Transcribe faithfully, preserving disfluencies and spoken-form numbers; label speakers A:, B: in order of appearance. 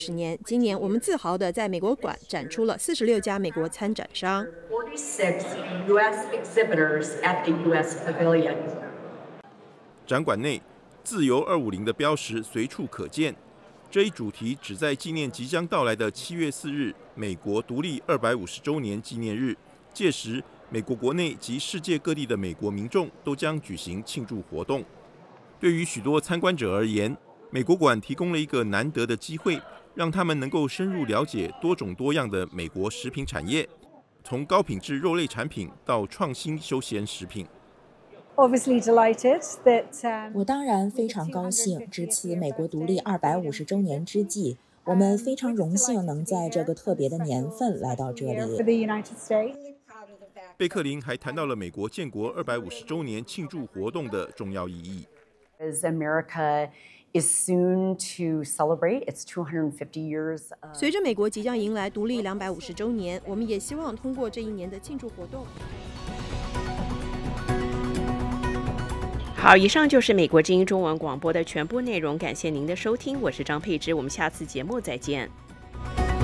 A: 十年，今年我们自豪地在美国馆展出了四十六家美国参展商。
B: forty-six U S exhibitors at the U S Pavilion.
C: 展馆内，自由二五零的标识随处可见。这一主题旨在纪念即将到来的七月四日美国独立二百五十周年纪念日。届时，美国国内及世界各地的美国民众都将举行庆祝活动。对于许多参观者而言，美国馆提供了一个难得的机会，让他们能够深入了解多种多样的美国食品产业，从高品质肉类产品到创新休闲食品。
D: 我当然非常高兴，值此美国独立二百五十周年之际，我们非常荣幸能在这个特别的年份来到这里。
C: 贝克林还谈到了美国建国二百五十周年庆祝活动的重要意义。
B: As America is soon to celebrate its two hundred fifty years.
A: 随着美国即将迎来独立两百五十周年，我们也希望通过这一年的庆祝活动。
E: 好，以上就是美国之音中文广播的全部内容，感谢您的收听，我是张佩芝，我们下次节目再见。